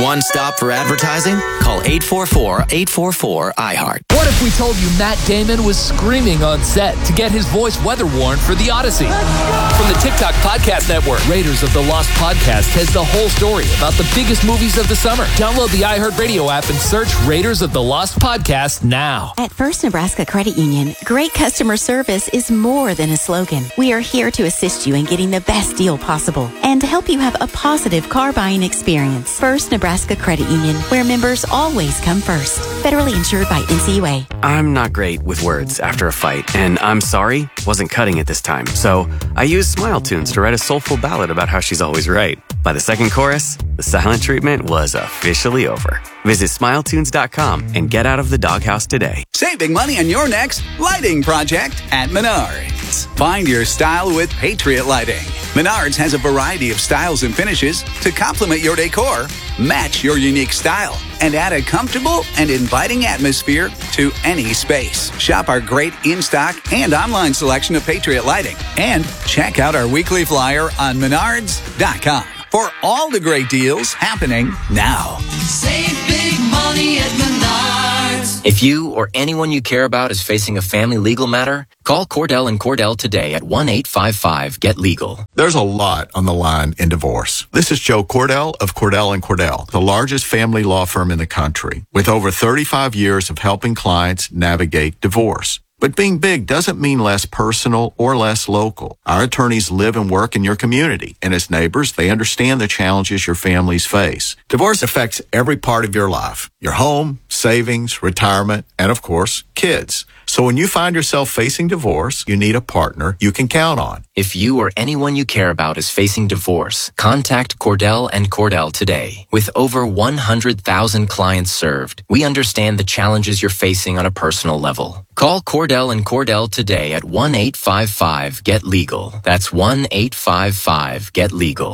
One stop for advertising? Call 844-844-iHeart. What if we told you Matt Damon was screaming on set to get his voice weather-worn for The Odyssey? From the TikTok Podcast Network, Raiders of the Lost Podcast has the whole story about the biggest movies of the summer. Download the iHeartRadio app and search Raiders of the Lost Podcast now. At First Nebraska Credit Union, great customer service is more than a slogan. We are here to assist you in getting the best deal possible and to help you have a positive car buying experience. First Nebraska Credit Union, where members always come first. Federally insured by NCUA. I'm not great with words after a fight, and I'm sorry wasn't cutting it this time. So I used Smile Tunes to write a soulful ballad about how she's always right. By the second chorus, the silent treatment was officially over. Visit SmileTunes.com and get out of the doghouse today. Saving money on your next lighting project at Menards. Find your style with Patriot Lighting. Menards has a variety of styles and finishes to complement your decor, match your unique style, and add a comfortable and inviting atmosphere to any space. Shop our great in-stock and online selection of Patriot Lighting. And check out our weekly flyer on Menards.com for all the great deals happening now. Save big money at Menards. If you or anyone you care about is facing a family legal matter, call Cordell & Cordell today at 1-855-GET-LEGAL. There's a lot on the line in divorce. This is Joe Cordell of Cordell & Cordell, the largest family law firm in the country, with over 35 years of helping clients navigate divorce. But being big doesn't mean less personal or less local. Our attorneys live and work in your community, and as neighbors, they understand the challenges your families face. Divorce affects every part of your life: your home, savings, retirement, and of course, kids. So when you find yourself facing divorce, you need a partner you can count on. If you or anyone you care about is facing divorce, contact Cordell & Cordell today. With over 100,000 clients served, we understand the challenges you're facing on a personal level. Call Cordell & Cordell today at 1-855-GET-LEGAL. That's 1-855-GET-LEGAL.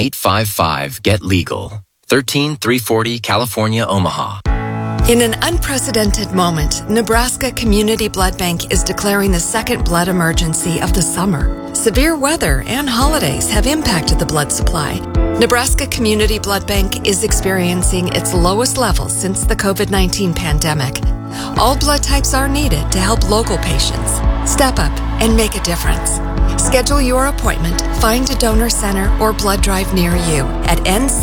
1-855-GET-LEGAL. 13340 California, Omaha. In an unprecedented moment, Nebraska Community Blood Bank is declaring the second blood emergency of the summer. Severe weather and holidays have impacted the blood supply. Nebraska Community Blood Bank is experiencing its lowest levels since the COVID-19 pandemic. All blood types are needed to help local patients. Step up and make a difference. Schedule your appointment, find a donor center or blood drive near you at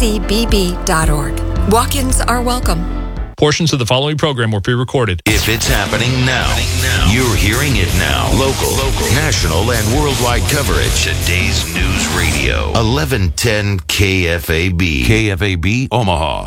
ncbb.org. Walk-ins are welcome. Portions of the following program were pre-recorded. If it's happening now, you're hearing it now. Local, national, and worldwide coverage. Today's News Radio, 1110 KFAB. KFAB, Omaha.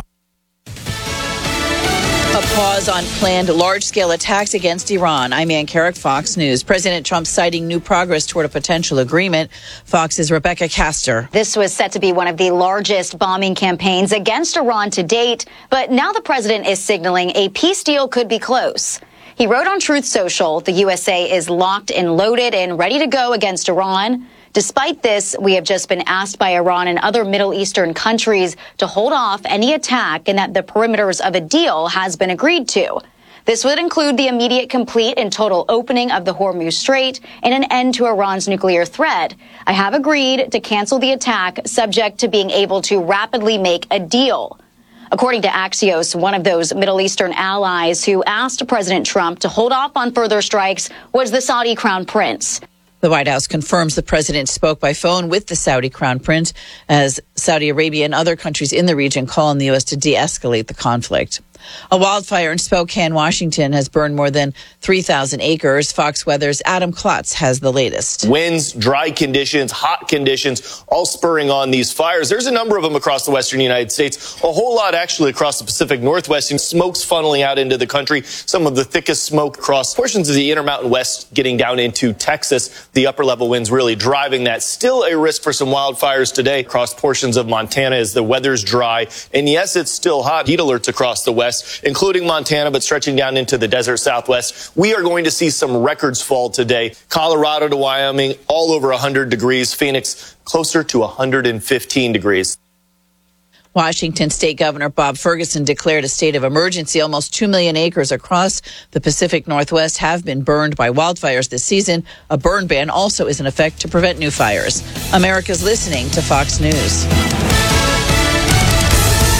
A pause on planned large-scale attacks against Iran. I'm Ann Carrick, Fox News. President Trump citing new progress toward a potential agreement. Fox's Rebecca Castor. This was set to be one of the largest bombing campaigns against Iran to date, but now the president is signaling a peace deal could be close. He wrote on Truth Social, the USA is locked and loaded and ready to go against Iran. Despite this, we have just been asked by Iran and other Middle Eastern countries to hold off any attack and that the perimeters of a deal has been agreed to. This would include the immediate, complete, and total opening of the Hormuz Strait and an end to Iran's nuclear threat. I have agreed to cancel the attack, subject to being able to rapidly make a deal. According to Axios, one of those Middle Eastern allies who asked President Trump to hold off on further strikes was the Saudi Crown Prince. The White House confirms the president spoke by phone with the Saudi Crown Prince as Saudi Arabia and other countries in the region call on the U.S. to de-escalate the conflict. A wildfire in Spokane, Washington has burned more than 3,000 acres. Fox Weather's Adam Klotz has the latest. Winds, dry conditions, hot conditions, all spurring on these fires. There's a number of them across the western United States, a whole lot actually across the Pacific Northwest, and smoke's funneling out into the country. Some of the thickest smoke across portions of the Intermountain West getting down into Texas. The upper level winds really driving that. Still a risk for some wildfires today across portions of Montana as the weather's dry. And yes, it's still hot. Heat alerts across the west, including Montana, but stretching down into the desert Southwest. We are going to see some records fall today. Colorado to Wyoming, all over 100 degrees. Phoenix, closer to 115 degrees. Washington State Governor Bob Ferguson declared a state of emergency. Almost 2 million acres across the Pacific Northwest have been burned by wildfires this season. A burn ban also is in effect to prevent new fires. America's listening to Fox News.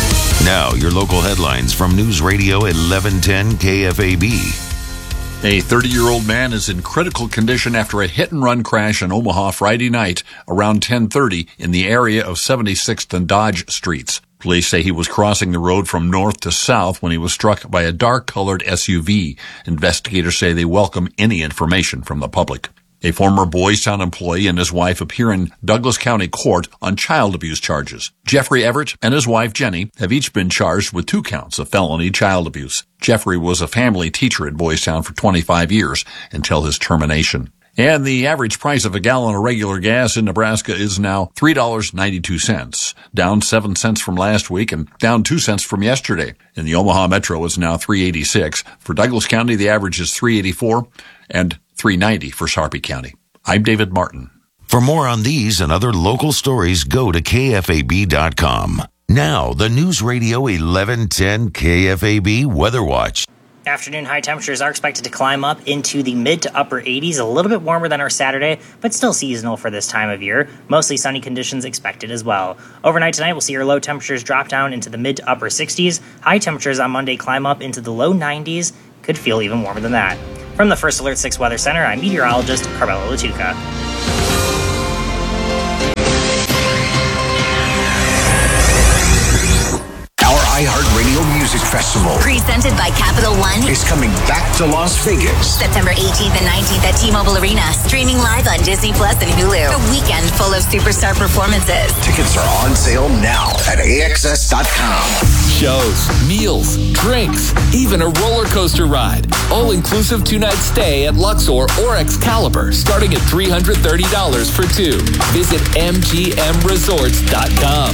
Now, your local headlines from News Radio 1110 KFAB. A 30-year-old man is in critical condition after a hit-and-run crash in Omaha Friday night around 10:30 in the area of 76th and Dodge Streets. Police say he was crossing the road from north to south when he was struck by a dark-colored SUV. Investigators say they welcome any information from the public. A former Boys Town employee and his wife appear in Douglas County Court on child abuse charges. Jeffrey Everett and his wife Jenny have each been charged with 2 counts of felony child abuse. Jeffrey was a family teacher at Boys Town for 25 years until his termination. And the average price of a gallon of regular gas in Nebraska is now $3.92, down 7 cents from last week and down 2 cents from yesterday. In the Omaha Metro, it's now $3.86. For Douglas County, the average is $3.84 and $3.90 for Sarpy County. I'm David Martin. For more on these and other local stories, go to KFAB.com. Now, the News Radio 1110 KFAB Weather Watch. Afternoon high temperatures are expected to climb up into the mid to upper 80s, a little bit warmer than our Saturday, but still seasonal for this time of year. Mostly sunny conditions expected as well. Overnight tonight, we'll see your low temperatures drop down into the mid to upper 60s. High temperatures on Monday climb up into the low 90s. Could feel even warmer than that. From the First Alert 6 Weather Center, I'm meteorologist Carmelo Latuca. iHeartRadio Music Festival, presented by Capital One, is coming back to Las Vegas. September 18th and 19th at T-Mobile Arena, streaming live on Disney Plus and Hulu. A weekend full of superstar performances. Tickets are on sale now at AXS.com. Shows, meals, drinks, even a roller coaster ride. All-inclusive 2-night stay at Luxor or Excalibur, starting at $330 for 2. Visit MGMResorts.com.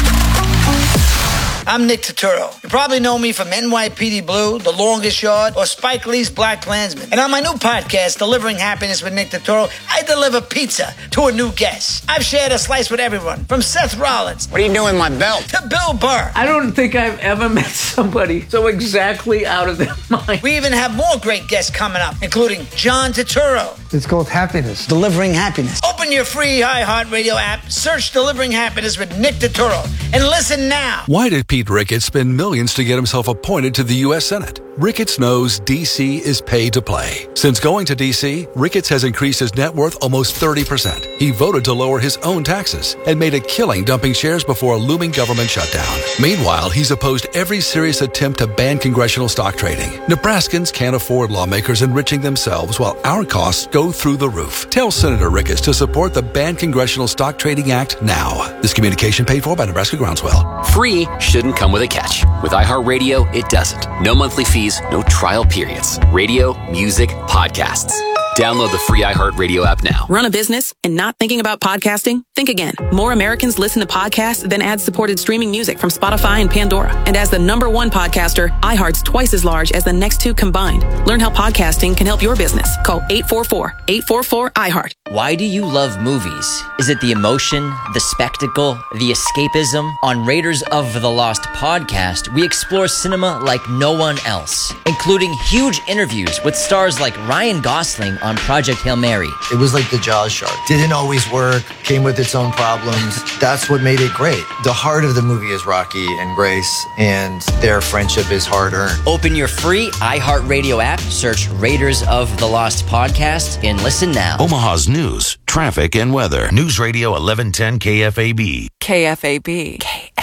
I'm Nick Turturro. You probably know me from NYPD Blue, The Longest Yard, or Spike Lee's Black Klansman. And on my new podcast, Delivering Happiness with Nick Turturro, I deliver pizza to a new guest. I've shared a slice with everyone, from Seth Rollins. What are you doing with my belt? To Bill Burr. I don't think I've ever met somebody so exactly out of their mind. We even have more great guests coming up, including John Turturro. It's called Happiness. Delivering Happiness. Open your free iHeartRadio app, search Delivering Happiness with Nick Turturro, and listen now. Why did Pete Ricketts spend millions to get himself appointed to the U.S. Senate? Ricketts knows D.C. is pay to play. Since going to D.C., Ricketts has increased his net worth almost 30%. He voted to lower his own taxes and made a killing dumping shares before a looming government shutdown. Meanwhile, he's opposed every serious attempt to ban congressional stock trading. Nebraskans can't afford lawmakers enriching themselves while our costs go through the roof. Tell Senator Ricketts to support the Ban Congressional Stock Trading Act now. This communication paid for by Nebraska Groundswell. Free shouldn't come with a catch. With iHeartRadio, it doesn't. No monthly fees, no trial periods. Radio, music, podcasts. Download the free iHeartRadio app now. Run a business and not thinking about podcasting? Think again. More Americans listen to podcasts than ad-supported streaming music from Spotify and Pandora. And as the #1 podcaster, iHeart's twice as large as the next 2 combined. Learn how podcasting can help your business. Call 844-844-iHeart. Why do you love movies? Is it the emotion, the spectacle, the escapism? On Raiders of the Lost podcast, we explore cinema like no one else, including huge interviews with stars like Ryan Gosling on Project Hail Mary. It was like the Jaws shark. Didn't always work, came with its own problems. That's what made it great. The heart of the movie is Rocky and Grace, and their friendship is hard-earned. Open your free iHeartRadio app, search Raiders of the Lost podcast, and listen now. Omaha's news, traffic, and weather. News Radio 1110 KFAB. KFAB.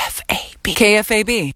KFAB. KFAB.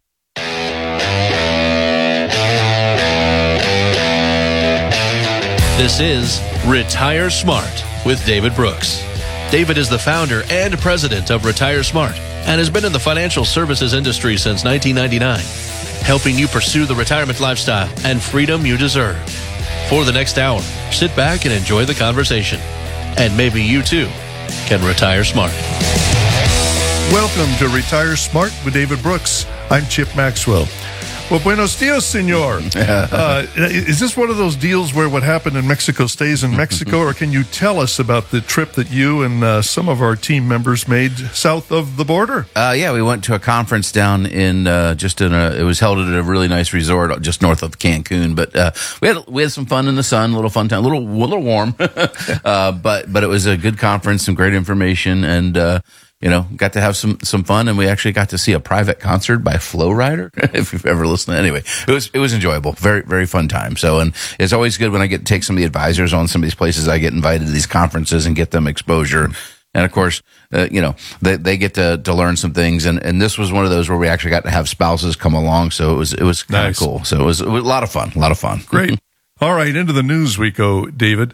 This is Retire Smart with David Brooks. David is the founder and president of Retire Smart and has been in the financial services industry since 1999, helping you pursue the retirement lifestyle and freedom you deserve. For the next hour, sit back and enjoy the conversation. And maybe you too can retire smart. Welcome to Retire Smart with David Brooks. I'm Chip Maxwell. Well, buenos dias, senor. Is this one of those deals where what happened in Mexico stays in Mexico, or can you tell us about the trip that you and some of our team members made south of the border? Yeah, we went to a conference down in it was held at a really nice resort just north of Cancun. But we had some fun in the sun, a little fun time, a little warm, but it was a good conference, some great information, and got to have some fun, and we actually got to see a private concert by Flow Rider. If you've ever listened, anyway, it was enjoyable, very very fun time. So, and it's always good when I get to take some of the advisors on some of these places. I get invited to these conferences and get them exposure. And of course, they get to learn some things. And this was one of those where we actually got to have spouses come along. So it was kind of cool. So it was a lot of fun. Great. All right. Into the news we go, David.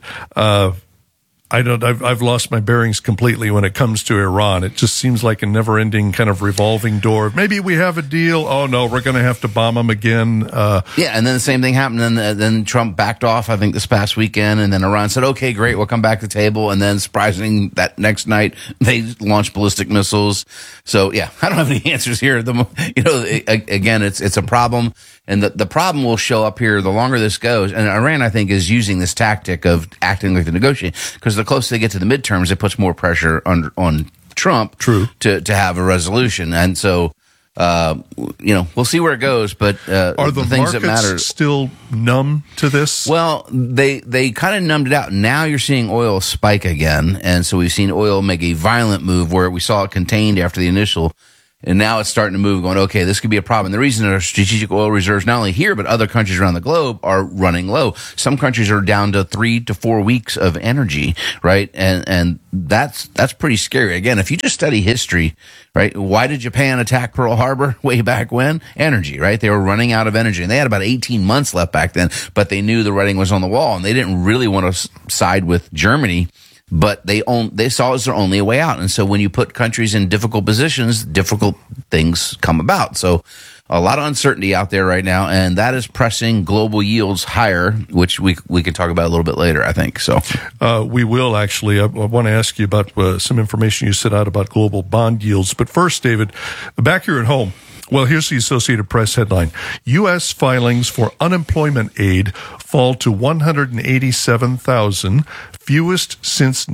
I've lost my bearings completely when it comes to Iran. It just seems like a never-ending kind of revolving door. Maybe we have a deal. Oh no, we're going to have to bomb them again. And then the same thing happened. And then Trump backed off, I think, this past weekend. And then Iran said, "Okay, great, we'll come back to the table." And then, surprising, that next night they launched ballistic missiles. So yeah, I don't have any answers here. Again, it's a problem. And the problem will show up here the longer this goes. And Iran, I think, is using this tactic of acting like the negotiator, because the closer they get to the midterms, it puts more pressure on Trump to have a resolution. And so, we'll see where it goes. But are the things that matter still numb to this? Well, they kind of numbed it out. Now you're seeing oil spike again. And so we've seen oil make a violent move where we saw it contained after the initial. And now it's starting to move, going, okay, this could be a problem. The reason our strategic oil reserves, not only here, but other countries around the globe, are running low. Some countries are down to 3 to 4 weeks of energy, right? And that's pretty scary. Again, if you just study history, right? Why did Japan attack Pearl Harbor way back when? Energy, right? They were running out of energy, and they had about 18 months left back then, but they knew the writing was on the wall, and they didn't really want to side with Germany. But they saw it as their only way out. And so when you put countries in difficult positions, difficult things come about. So a lot of uncertainty out there right now, and that is pressing global yields higher, which we can talk about a little bit later, I think. So we will, actually. I want to ask you about some information you set out about global bond yields. But first, David, back here at home, well, here's the Associated Press headline. U.S. filings for unemployment aid fall to 187,000, fewest since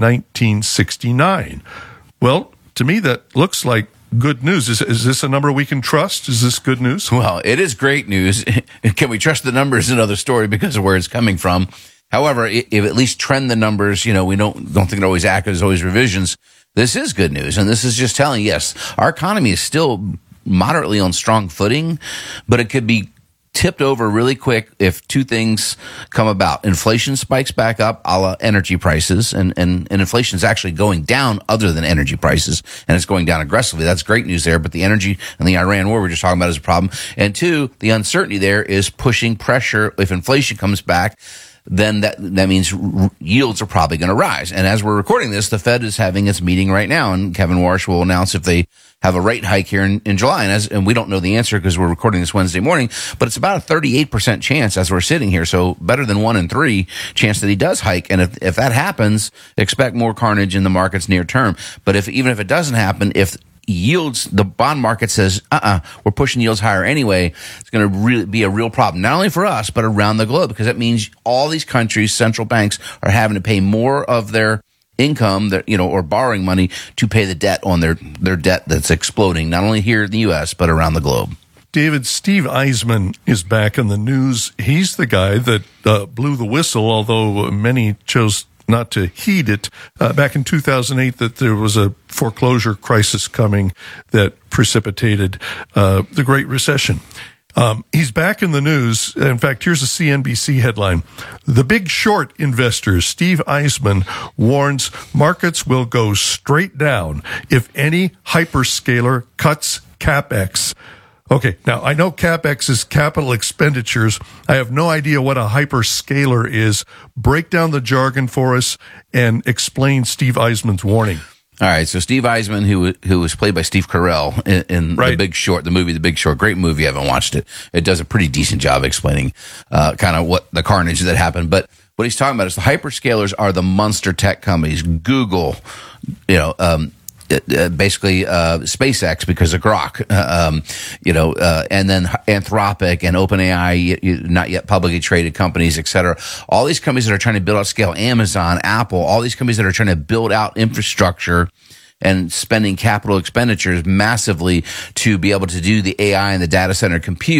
1969. Well, to me, that looks like good news. Is this a number we can trust? Is this good news? Well, it is great news. Can we trust the numbers? Is another story because of where it's coming from. However, if at least trend the numbers, we don't think they're always accurate, there's always revisions. This is good news. And this is just telling, yes, our economy is still moderately on strong footing, but it could be tipped over really quick if two things come about. Inflation spikes back up, a la energy prices, and inflation is actually going down other than energy prices, and it's going down aggressively. That's great news there, but the energy and the Iran war we're just talking about is a problem. And two, the uncertainty there is pushing pressure. If inflation comes back, then that means yields are probably going to rise. And as we're recording this, the Fed is having its meeting right now, and Kevin Warsh will announce if they have a rate hike here in July. And we don't know the answer because we're recording this Wednesday morning, but it's about a 38% chance as we're sitting here. So better than 1 in 3 chance that he does hike. And if that happens, expect more carnage in the markets near term. But even if it doesn't happen, if yields, the bond market says, we're pushing yields higher anyway, it's going to really be a real problem, not only for us, but around the globe, because that means all these countries, central banks, are having to pay more of their income, or borrowing money to pay the debt on their debt that's exploding, not only here in the U.S., but around the globe. David, Steve Eisman is back in the news. He's the guy that blew the whistle, although many chose not to heed it, back in 2008, that there was a foreclosure crisis coming that precipitated the Great Recession. He's back in the news. In fact, here's a CNBC headline. The Big Short investors, Steve Eisman, warns markets will go straight down if any hyperscaler cuts CapEx. Okay, now I know CapEx is capital expenditures. I have no idea what a hyperscaler is. Break down the jargon for us and explain Steve Eisman's warning. All right, so Steve Eisman, who was played by Steve Carell in The Big Short, the movie The Big Short, great movie. I haven't watched it. It does a pretty decent job explaining kind of what the carnage that happened. But what he's talking about is the hyperscalers are the monster tech companies, Google, basically SpaceX because of Grok, and then Anthropic and OpenAI, not yet publicly traded companies, et cetera. All these companies that are trying to build out scale, Amazon, Apple, all these companies that are trying to build out infrastructure and spending capital expenditures massively to be able to do the AI and the data center compute.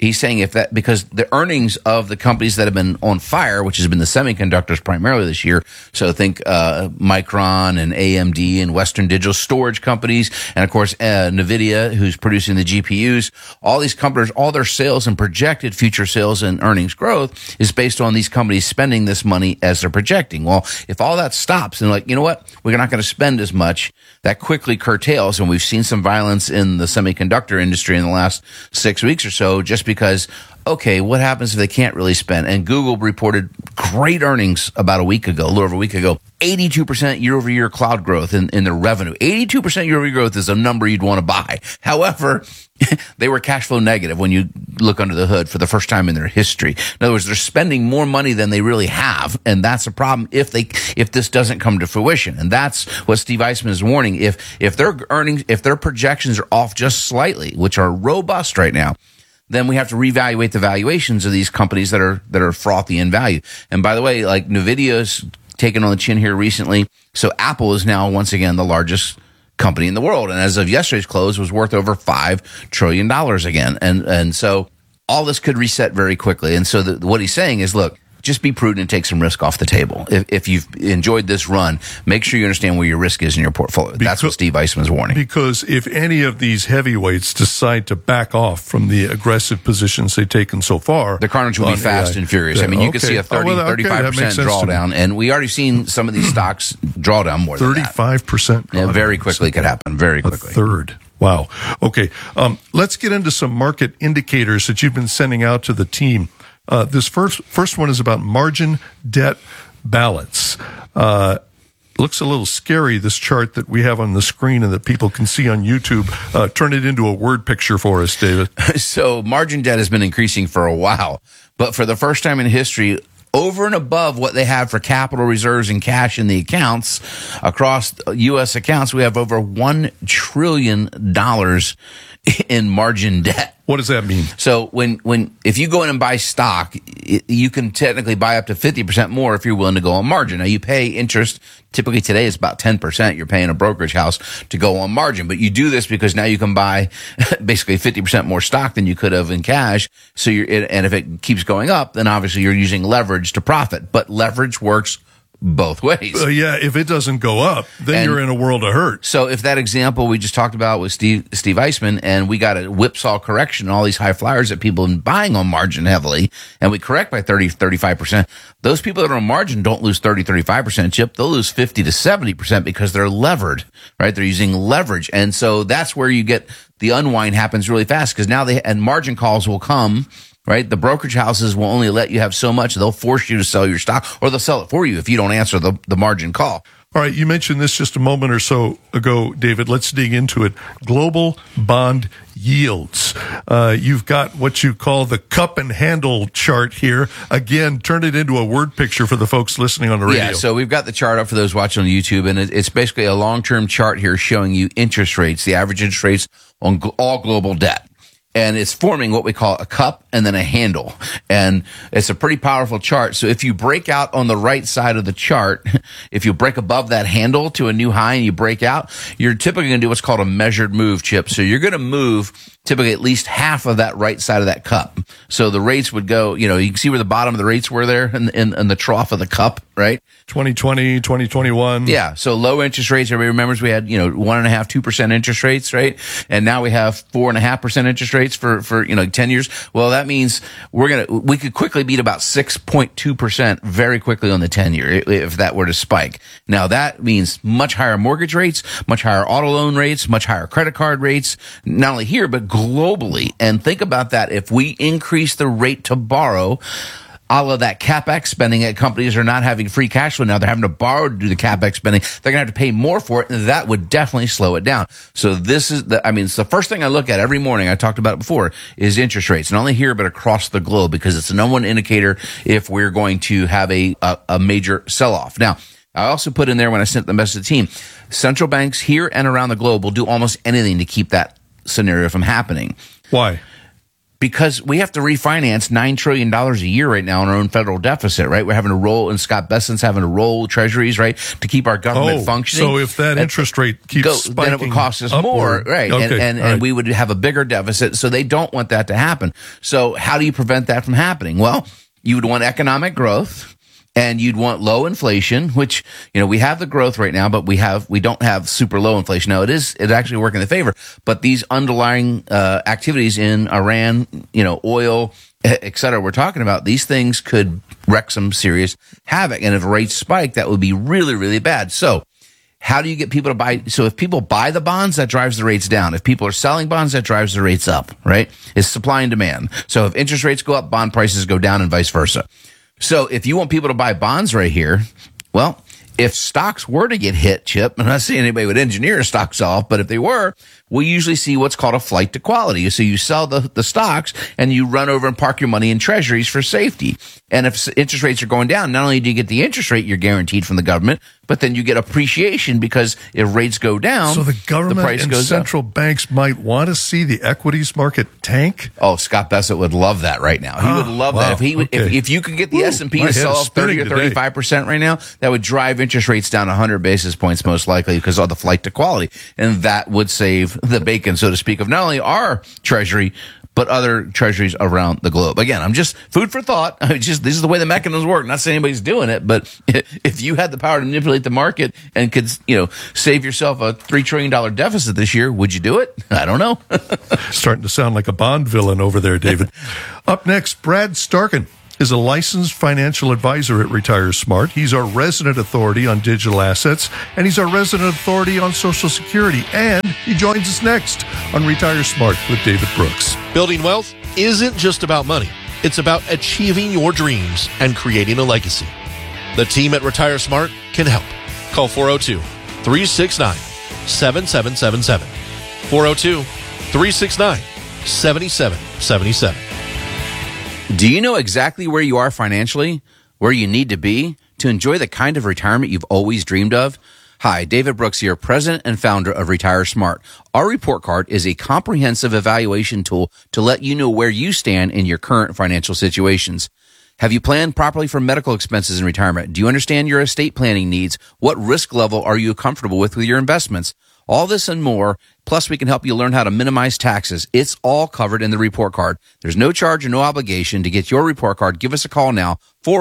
He's saying because the earnings of the companies that have been on fire, which has been the semiconductors primarily this year, so think Micron and AMD and Western Digital storage companies, and of course NVIDIA, who's producing the GPUs, all these companies, all their sales and projected future sales and earnings growth is based on these companies spending this money as they're projecting. Well, if all that stops and like, you know what, we're not going to spend as much, that quickly curtails, and we've seen some violence in the semiconductor industry in the last 6 weeks or so, just because, okay, what happens if they can't really spend? And Google reported great earnings about a little over a week ago, 82% year-over-year cloud growth in their revenue. 82% year-over-year growth is a number you'd want to buy. However, they were cash flow negative when you look under the hood for the first time in their history. In other words, they're spending more money than they really have, and that's a problem if this doesn't come to fruition. And that's what Steve Eisman is warning. If their earnings, if their projections are off just slightly, which are robust right now, then we have to reevaluate the valuations of these companies that are frothy in value. And by the way, like NVIDIA's taken on the chin here recently. So Apple is now once again the largest company in the world. And as of yesterday's close, was worth over $5 trillion again. And so all this could reset very quickly. And so what he's saying is, look, just be prudent and take some risk off the table. If you've enjoyed this run, make sure you understand where your risk is in your portfolio. That's what Steve Eisman's warning. Because if any of these heavyweights decide to back off from the aggressive positions they've taken so far, the carnage will be fast and furious. I mean, you could see a 35% drawdown, and we already seen some of these stocks draw down more than that. 35%? Yeah, very quickly could happen, very quickly. A third. Wow. Okay. Let's get into some market indicators that you've been sending out to the team. This first one is about margin debt balance. Looks a little scary, this chart that we have on the screen and that people can see on YouTube. Turn it into a word picture for us, David. So margin debt has been increasing for a while, but for the first time in history, over and above what they have for capital reserves and cash in the accounts, across U.S. accounts, we have over $1 trillion in margin debt. What does that mean? So if you go in and buy stock, you can technically buy up to 50% more if you're willing to go on margin. Now, you pay interest. Typically today it's about 10%. You're paying a brokerage house to go on margin. But you do this because now you can buy basically 50% more stock than you could have in cash. So and if it keeps going up, then obviously you're using leverage to profit. But leverage works both ways. Yeah, if it doesn't go up, then you're in a world of hurt. So if that example we just talked about with Steve Eisman, and we got a whipsaw correction, all these high flyers that people have been buying on margin heavily, and we correct by 30-35%, those people that are on margin don't lose 30-35%, Chip. They'll lose 50 to 70% because they're levered, right? They're using leverage. And so that's where you get the unwind happens really fast, because now and margin calls will come. Right? The brokerage houses will only let you have so much. They'll force you to sell your stock, or they'll sell it for you if you don't answer the margin call. All right. You mentioned this just a moment or so ago, David. Let's dig into it. Global bond yields. You've got what you call the cup and handle chart here. Again, turn it into a word picture for the folks listening on the radio. Yeah, so we've got the chart up for those watching on YouTube, and it's basically a long-term chart here showing you interest rates, the average interest rates on all global debt. And it's forming what we call a cup and then a handle. And it's a pretty powerful chart. So if you break out on the right side of the chart, if you break above that handle to a new high and you break out, you're typically going to do what's called a measured move, Chip. So you're going to move typically at least half of that right side of that cup. So the rates would go, you can see where the bottom of the rates were there in the trough of the cup, right? 2020, 2021. Yeah. So low interest rates. Everybody remembers we had, 1.5%, 2% interest rates, right? And now we have 4.5% interest rates for 10 years. Well, that means we could quickly beat about 6.2% very quickly on the 10-year if that were to spike. Now that means much higher mortgage rates, much higher auto loan rates, much higher credit card rates, not only here, but globally. And think about that. If we increase the rate to borrow, all of that CapEx spending that companies are not having free cash flow now, they're having to borrow to do the CapEx spending. They're going to have to pay more for it, and that would definitely slow it down. So this is it's the first thing I look at every morning. I talked about it before, is interest rates, not only here, but across the globe, because it's the number one indicator if we're going to have a major sell-off. Now, I also put in there when I sent the message to the team, central banks here and around the globe will do almost anything to keep that scenario from happening. Why? because we have to refinance $9 trillion a year right now in our own federal deficit, right? We're having to roll, and Scott Bessent's having to roll treasuries, right, to keep our government functioning. So if that interest rate keeps spiking, then it would cost us upward. more, right? Okay. And we would have a bigger deficit. So they don't want that to happen. So how do you prevent that from happening? Well, you would want economic growth. And you'd want low inflation, which, we have the growth right now, but we don't have super low inflation. Now it's actually working in the favor, but these underlying, activities in Iran, oil, et cetera, we're talking about, these things could wreak some serious havoc. And if rates spike, that would be really, really bad. So how do you get people to buy? So if people buy the bonds, that drives the rates down. If people are selling bonds, that drives the rates up, right? It's supply and demand. So if interest rates go up, bond prices go down and vice versa. So if you want people to buy bonds right here, well, if stocks were to get hit, Chip, I'm not saying anybody would engineer stocks off, but if they were, we usually see what's called a flight to quality. So you sell the stocks and you run over and park your money in treasuries for safety. And if interest rates are going down, not only do you get the interest rate you're guaranteed from the government, but then you get appreciation because if rates go down, so the government the price and goes central up. banks might want to see the equities market tank. Oh, Scott Bessent would love that right now. He would love that. If you could get the S&P to sell off 30 or 35% right now, that would drive interest rates down 100 basis points most likely because of the flight to quality. And that would save the bacon, so to speak, of not only our treasury, but other treasuries around the globe. Again, I'm just food for thought. This is the way the mechanisms work. Not saying anybody's doing it, but if you had the power to manipulate the market and could, save yourself a $3 trillion deficit this year, would you do it? I don't know. Starting to sound like a Bond villain over there, David. Up next, Brad Starkin is a licensed financial advisor at Retire Smart. He's our resident authority on digital assets, and he's our resident authority on Social Security. And he joins us next on Retire Smart with David Brooks. Building wealth isn't just about money. It's about achieving your dreams and creating a legacy. The team at Retire Smart can help. Call 402-369-7777. 402-369-7777. Do you know exactly where you are financially, where you need to be to enjoy the kind of retirement you've always dreamed of? Hi, David Brooks here, president and founder of Retire Smart. Our report card is a comprehensive evaluation tool to let you know where you stand in your current financial situations. Have you planned properly for medical expenses in retirement? Do you understand your estate planning needs? What risk level are you comfortable with your investments? All this and more, plus we can help you learn how to minimize taxes. It's all covered in the report card. There's no charge or no obligation to get your report card. Give us a call now,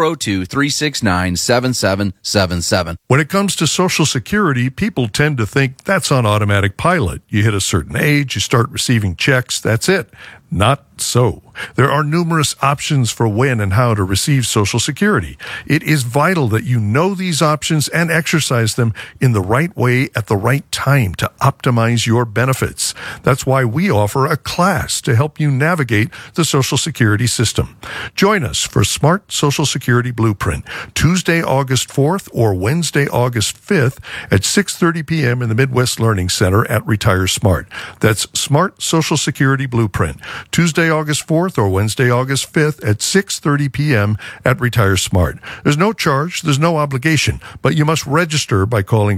402-369-7777. When it comes to Social Security, people tend to think that's on automatic pilot. You hit a certain age, you start receiving checks, that's it. Not so. There are numerous options for when and how to receive Social Security. It is vital that you know these options and exercise them in the right way at the right time to optimize your benefits. That's why we offer a class to help you navigate the Social Security system. Join us for Smart Social Security Blueprint, Tuesday, August 4th or Wednesday, August 5th at 6:30 p.m. in the Midwest Learning Center at Retire Smart. That's Smart Social Security Blueprint, Tuesday, August 4th or Wednesday, August 5th at 6:30 p.m. at Retire Smart. There's no charge, there's no obligation, but you must register by calling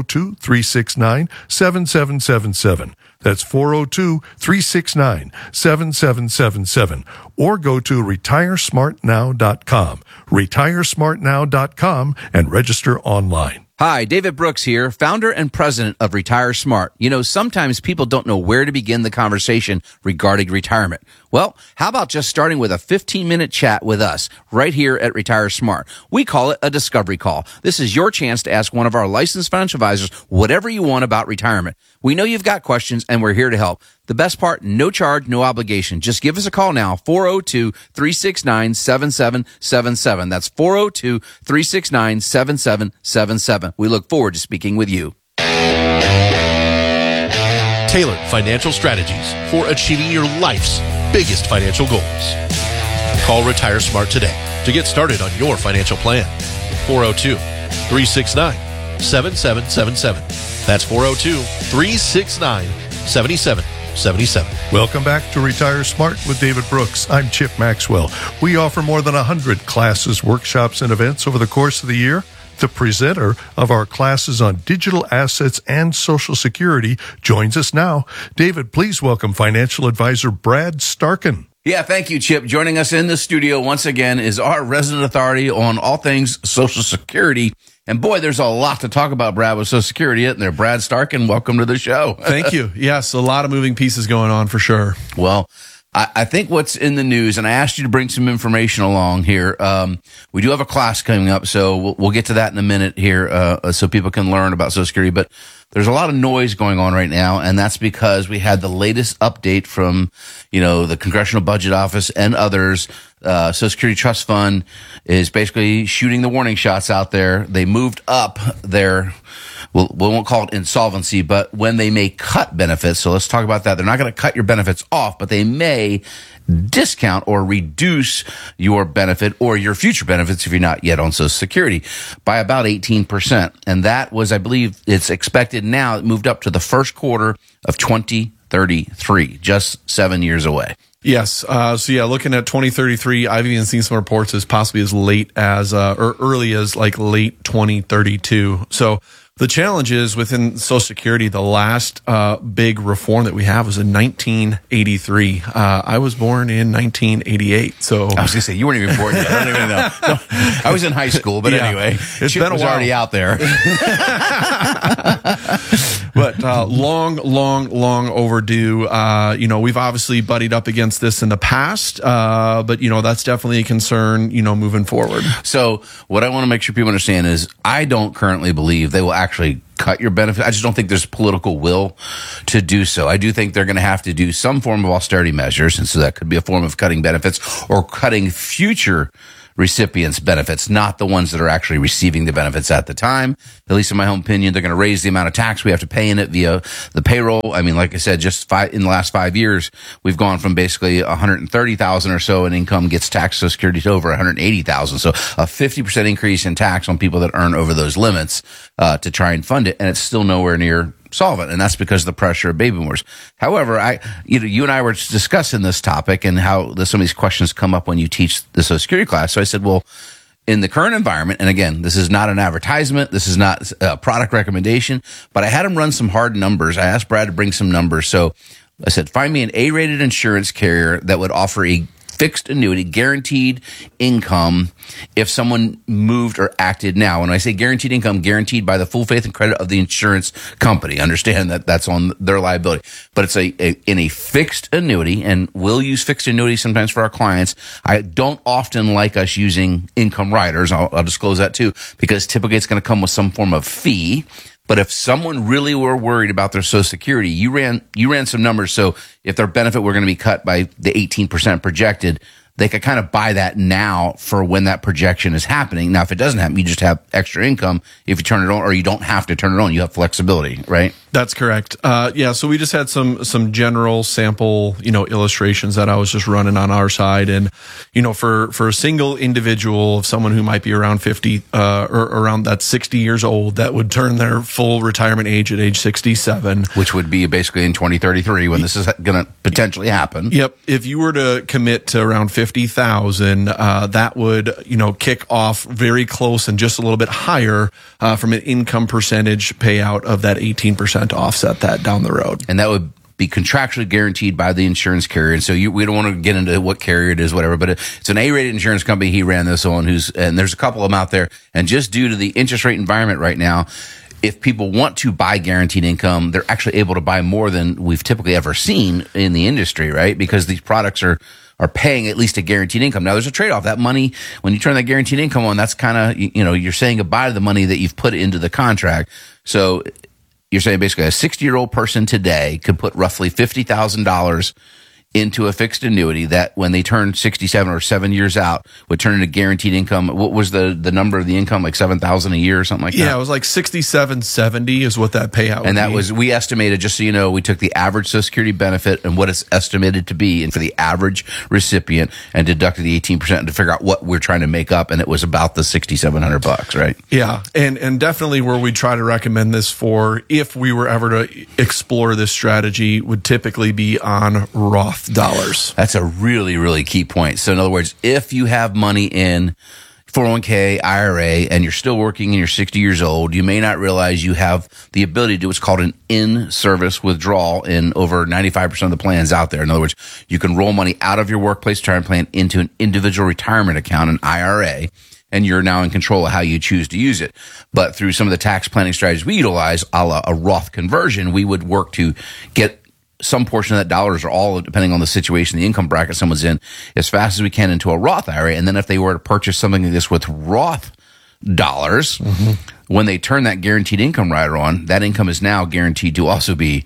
402-369-7777. That's 402-369-7777. Or go to retiresmartnow.com. Retiresmartnow.com and register online. Hi, David Brooks here, founder and president of Retire Smart. You know, sometimes people don't know where to begin the conversation regarding retirement. Well, how about just starting with a 15-minute chat with us right here at Retire Smart? We call it a discovery call. This is your chance to ask one of our licensed financial advisors whatever you want about retirement. We know you've got questions, and we're here to help. The best part, no charge, no obligation. Just give us a call now, 402-369-7777. That's 402-369-7777. We look forward to speaking with you. Tailored financial strategies for achieving your life's biggest financial goals. Call Retire Smart today to get started on your financial plan. 402-369-7777. That's 402-369-7777. Welcome back to Retire Smart with David Brooks. I'm Chip Maxwell. We offer more than 100 classes, workshops, and events over the course of the year. The presenter of our classes on digital assets and Social Security joins us now. David, please welcome financial advisor Brad Starkin. Yeah, thank you, Chip. Joining us in the studio once again is our resident authority on all things Social Security. And boy, there's a lot to talk about, Brad, with Social Security, isn't there? Brad Starkin, welcome to the show. Thank you. Yes, a lot of moving pieces going on for sure. Well, I think what's in the news, and I asked you to bring some information along here. We do have a class coming up, so we'll get to that in a minute here, so people can learn about Social Security. But there's a lot of noise going on right now, and that's because we had the latest update from, the Congressional Budget Office and others. Social Security Trust Fund is basically shooting the warning shots out there. They moved up their, we won't call it insolvency, but when they may cut benefits. So let's talk about that. They're not going to cut your benefits off, but they may discount or reduce your benefit or your future benefits if you're not yet on Social Security by about 18%. And that was, I believe, it's expected now, it moved up to the first quarter of 2033, just 7 years away. Yes. Looking at 2033, I've even seen some reports as possibly as late as, or early as like late 2032. So the challenge is within Social Security, the last big reform that we have was in 1983. I was born in 1988. So I was going to say, you weren't even born yet. I don't even know. No, I was in high school, but anyway, it's been a while. Already out there. But long overdue. We've obviously buddied up against this in the past, but that's definitely a concern, moving forward. So what I want to make sure people understand is I don't currently believe they will actually cut your benefit. I just don't think there's political will to do so. I do think they're going to have to do some form of austerity measures, and so that could be a form of cutting benefits or cutting future recipients' benefits, not the ones that are actually receiving the benefits at the time. At least in my own opinion, they're going to raise the amount of tax we have to pay in it via the payroll. I mean, like I said, in the last 5 years, we've gone from basically 130,000 or so in income gets taxed Social Security to over 180,000. So a 50% increase in tax on people that earn over those limits to try and fund it, and it's still nowhere near solvent, and that's because of the pressure of baby boomers. However, you and I were discussing this topic and how some of these questions come up when you teach the Social Security class. So I said, well, in the current environment, and again, this is not an advertisement, this is not a product recommendation, but I had him run some hard numbers. I asked Brad to bring some numbers. So I said, find me an A-rated insurance carrier that would offer a fixed annuity, guaranteed income if someone moved or acted now. When I say guaranteed income, guaranteed by the full faith and credit of the insurance company. Understand that that's on their liability. But it's in a fixed annuity, and we'll use fixed annuity sometimes for our clients. I don't often like us using income riders. I'll disclose that too, because typically it's going to come with some form of fee. But if someone really were worried about their Social Security, you ran some numbers. So if their benefit were going to be cut by the 18% projected, they could kind of buy that now for when that projection is happening. Now, if it doesn't happen, you just have extra income if you turn it on, or you don't have to turn it on. You have flexibility, right? That's correct. So we just had some general sample, illustrations that I was just running on our side. And, for a single individual of someone who might be around 50, or around that 60 years old, that would turn their full retirement age at age 67. Which would be basically in 2033 when this is going to potentially happen. Yep. If you were to commit to around 50,000, that would, kick off very close and just a little bit higher, from an income percentage payout of that 18% to offset that down the road. And that would be contractually guaranteed by the insurance carrier. And so we don't want to get into what carrier it is, whatever, but it's an A-rated insurance company. He ran this on and there's a couple of them out there. And just due to the interest rate environment right now, if people want to buy guaranteed income, they're actually able to buy more than we've typically ever seen in the industry, right? Because these products are paying at least a guaranteed income. Now, there's a trade-off. That money, when you turn that guaranteed income on, that's kind of, you're saying goodbye to the money that you've put into the contract. So you're saying basically a 60-year-old person today could put roughly $50,000 into a fixed annuity that when they turn 67 or 7 years out would turn into guaranteed income. What was the number of the income? Like $7,000 a year or something like that? Yeah, it was like $67.70 is what that payout would be. And that was, we estimated, just so you know, we took the average Social Security benefit and what it's estimated to be and for the average recipient and deducted the 18% to figure out what we're trying to make up. And it was about the $6,700, right? Yeah. And definitely where we try to recommend this for, if we were ever to explore this strategy, would typically be on Roth dollars. That's a really, really key point. So in other words, if you have money in 401k, IRA, and you're still working and you're 60 years old, you may not realize you have the ability to do what's called an in-service withdrawal in over 95% of the plans out there. In other words, you can roll money out of your workplace retirement plan into an individual retirement account, an IRA, and you're now in control of how you choose to use it. But through some of the tax planning strategies we utilize, a la a Roth conversion, we would work to get some portion of that dollars or all, depending on the situation, the income bracket someone's in, as fast as we can into a Roth IRA. And then if they were to purchase something like this with Roth dollars, when they turn that guaranteed income rider on, that income is now guaranteed to also be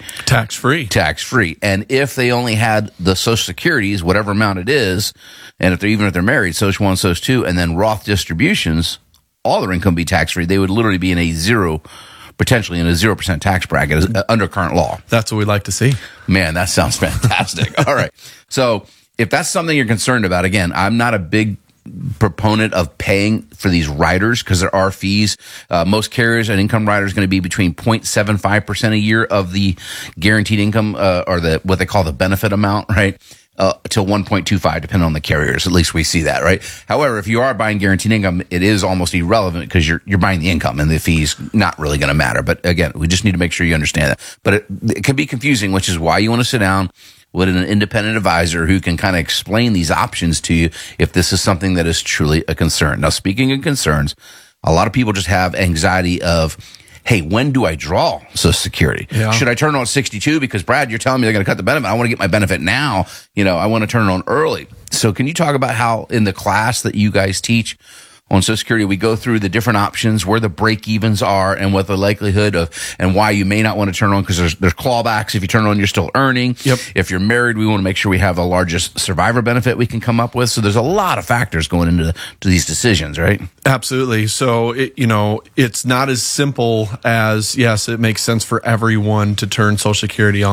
tax-free. And if they only had the Social Securities, whatever amount it is, and if they're married, Social 1, Social 2, and then Roth distributions, all their income be tax-free, they would literally be potentially in a 0% tax bracket under current law. That's what we'd like to see. Man, that sounds fantastic. All right. So if that's something you're concerned about, again, I'm not a big proponent of paying for these riders because there are fees. Most carriers, an income rider is going to be between 0.75% a year of the guaranteed income or what they call the benefit amount, right? Till 1.25, depending on the carriers. At least we see that, right? However, if you are buying guaranteed income, it is almost irrelevant because you're buying the income and the fees not really going to matter. But again, we just need to make sure you understand that. But it can be confusing, which is why you want to sit down with an independent advisor who can kind of explain these options to you if this is something that is truly a concern. Now, speaking of concerns, a lot of people just have anxiety of, hey, when do I draw Social Security? Yeah. Should I turn it on at 62? Because, Brad, you're telling me they're going to cut the benefit. I want to get my benefit now. I want to turn it on early. So can you talk about how in the class that you guys teach on Social Security, we go through the different options, where the break-evens are, and what the likelihood of, and why you may not want to turn it on, because there's clawbacks. If you turn it on, you're still earning. Yep. If you're married, we want to make sure we have the largest survivor benefit we can come up with. So there's a lot of factors going into these decisions, right? Absolutely. So, it's not as simple as, yes, it makes sense for everyone to turn Social Security on.